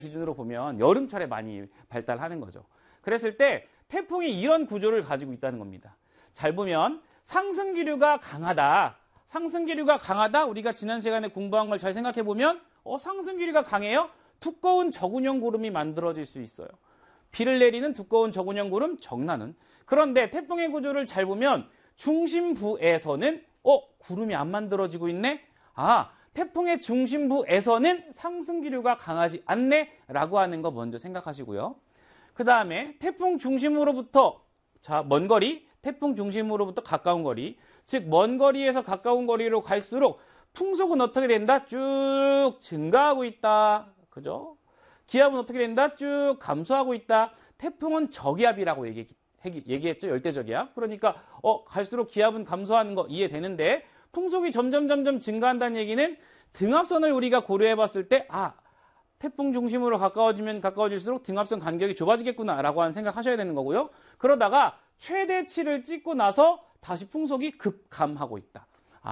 기준으로 보면 여름철에 많이 발달하는 거죠. 그랬을 때 태풍이 이런 구조를 가지고 있다는 겁니다. 잘 보면 상승기류가 강하다. 상승기류가 강하다. 우리가 지난 시간에 공부한 걸 잘 생각해 보면 상승기류가 강해요. 두꺼운 저군형 구름이 만들어질 수 있어요. 비를 내리는 두꺼운 저군형 구름, 정나는. 그런데 태풍의 구조를 잘 보면 중심부에서는 구름이 안 만들어지고 있네. 태풍의 중심부에서는 상승기류가 강하지 않네 라고 하는 거 먼저 생각하시고요. 그 다음에 태풍 중심으로부터 먼 거리, 태풍 중심으로부터 가까운 거리, 즉 먼 거리에서 가까운 거리로 갈수록 풍속은 어떻게 된다? 쭉 증가하고 있다. 그죠? 기압은 어떻게 된다? 쭉 감소하고 있다. 태풍은 저기압이라고 얘기했죠. 열대저기압. 그러니까 갈수록 기압은 감소하는 거 이해되는데 풍속이 점점 증가한다는 얘기는 등압선을 우리가 고려해 봤을 때 태풍 중심으로 가까워질수록 등압선 간격이 좁아지겠구나 라고 하는 생각하셔야 되는 거고요. 그러다가 최대치를 찍고 나서 다시 풍속이 급감하고 있다.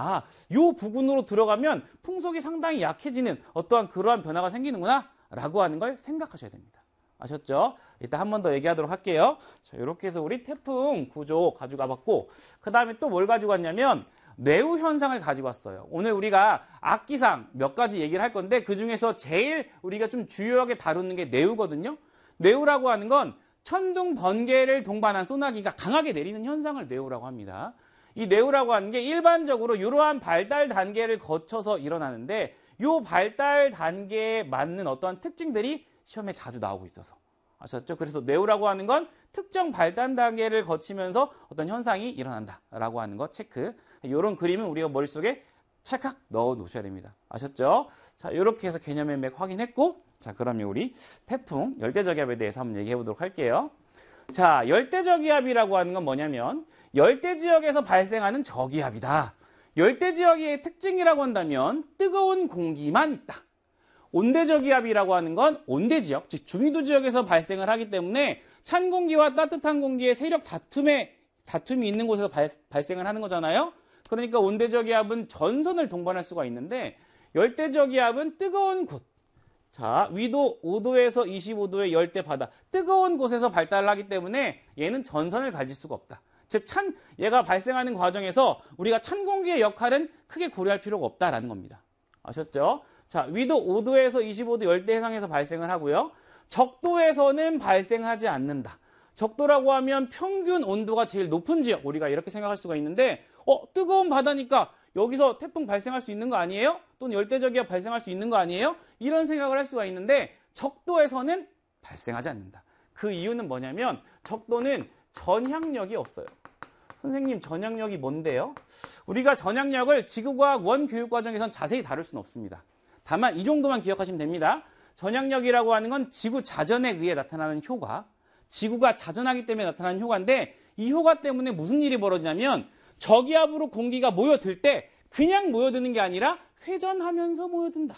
요 부근으로 들어가면 풍속이 상당히 약해지는 어떠한 그러한 변화가 생기는구나 라고 하는 걸 생각하셔야 됩니다. 아셨죠? 이따 한 번 더 얘기하도록 할게요. 자, 이렇게 해서 우리 태풍 구조 가지고 와봤고, 그 다음에 또 뭘 가지고 왔냐면 뇌우 현상을 가지고 왔어요. 오늘 우리가 악기상 몇 가지 얘기를 할 건데 그 중에서 제일 우리가 좀 주요하게 다루는 게 뇌우거든요. 뇌우라고 하는 건 천둥 번개를 동반한 소나기가 강하게 내리는 현상을 뇌우라고 합니다. 이 뇌우라고 하는 게 일반적으로 이러한 발달 단계를 거쳐서 일어나는데 이 발달 단계에 맞는 어떠한 특징들이 시험에 자주 나오고 있어서 아셨죠? 그래서 뇌우라고 하는 건 특정 발달 단계를 거치면서 어떤 현상이 일어난다라고 하는 거 체크. 이런 그림은 우리가 머릿속에 찰칵 넣어 놓으셔야 됩니다. 아셨죠? 자, 이렇게 해서 개념의 맥 확인했고, 자, 그러면 우리 태풍, 열대저기압에 대해서 한번 얘기해 보도록 할게요. 자, 열대저기압이라고 하는 건 뭐냐면 열대지역에서 발생하는 저기압이다. 열대지역의 특징이라고 한다면 뜨거운 공기만 있다. 온대저기압이라고 하는 건 온대지역, 즉 중위도 지역에서 발생을 하기 때문에 찬 공기와 따뜻한 공기의 세력 다툼이 있는 곳에서 발생을 하는 거잖아요. 그러니까 온대저기압은 전선을 동반할 수가 있는데 열대저기압은 뜨거운 곳, 자, 위도 5도에서 25도의 열대 바다, 뜨거운 곳에서 발달을 하기 때문에 얘는 전선을 가질 수가 없다. 즉 얘가 발생하는 과정에서 우리가 찬 공기의 역할은 크게 고려할 필요가 없다라는 겁니다. 아셨죠? 자, 위도 5도에서 25도 열대 해상에서 발생을 하고요. 적도에서는 발생하지 않는다. 적도라고 하면 평균 온도가 제일 높은 지역, 우리가 이렇게 생각할 수가 있는데 뜨거운 바다니까 여기서 태풍 발생할 수 있는 거 아니에요? 또는 열대저기압 발생할 수 있는 거 아니에요? 이런 생각을 할 수가 있는데 적도에서는 발생하지 않는다. 그 이유는 뭐냐면 적도는 전향력이 없어요. 선생님, 전향력이 뭔데요? 우리가 전향력을 지구과학 원교육과정에선 자세히 다룰 수는 없습니다. 다만 이 정도만 기억하시면 됩니다. 전향력이라고 하는 건 지구 자전에 의해 나타나는 효과, 지구가 자전하기 때문에 나타나는 효과인데 이 효과 때문에 무슨 일이 벌어지냐면 저기압으로 공기가 모여들 때 그냥 모여드는 게 아니라 회전하면서 모여든다.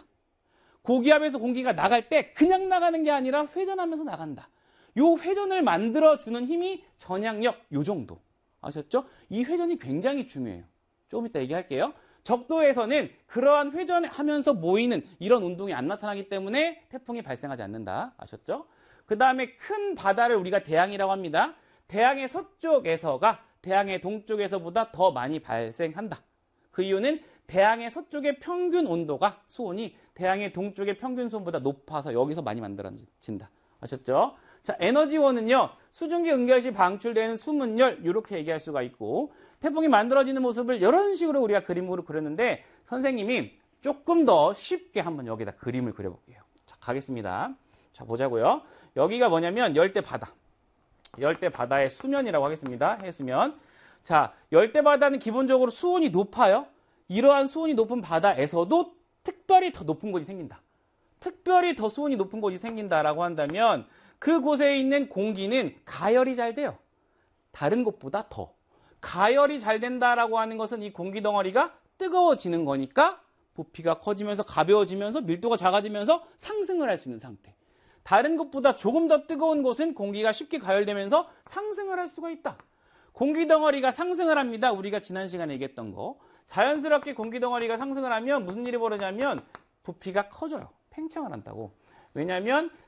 고기압에서 공기가 나갈 때 그냥 나가는 게 아니라 회전하면서 나간다. 요 회전을 만들어주는 힘이 전향력, 요 정도. 아셨죠? 이 회전이 굉장히 중요해요. 조금 이따 얘기할게요. 적도에서는 그러한 회전하면서 모이는 이런 운동이 안 나타나기 때문에 태풍이 발생하지 않는다. 아셨죠? 그 다음에 큰 바다를 우리가 대양이라고 합니다. 대양의 서쪽에서가 대양의 동쪽에서보다 더 많이 발생한다. 그 이유는 대양의 서쪽의 평균 온도가 수온이 대양의 동쪽의 평균 수온보다 높아서 여기서 많이 만들어진다. 아셨죠? 자, 에너지원은요, 수증기 응결 시 방출되는 수문열, 이렇게 얘기할 수가 있고, 태풍이 만들어지는 모습을 이런 식으로 우리가 그림으로 그렸는데, 선생님이 조금 더 쉽게 한번 여기다 그림을 그려볼게요. 자, 가겠습니다. 자, 보자고요. 여기가 뭐냐면 열대 바다. 열대 바다의 수면이라고 하겠습니다. 해수면. 자, 열대 바다는 기본적으로 수온이 높아요. 이러한 수온이 높은 바다에서도 특별히 더 높은 곳이 생긴다. 특별히 더 수온이 높은 곳이 생긴다라고 한다면 그곳에 있는 공기는 가열이 잘 돼요. 다른 곳보다 더. 가열이 잘 된다라고 하는 것은 이 공기 덩어리가 뜨거워지는 거니까 부피가 커지면서 가벼워지면서 밀도가 작아지면서 상승을 할 수 있는 상태. 다른 곳보다 조금 더 뜨거운 곳은 공기가 쉽게 가열되면서 상승을 할 수가 있다. 공기 덩어리가 상승을 합니다. 우리가 지난 시간에 얘기했던 거. 자연스럽게 공기 덩어리가 상승을 하면 무슨 일이 벌어지냐면 부피가 커져요. 팽창을 한다고. 왜냐하면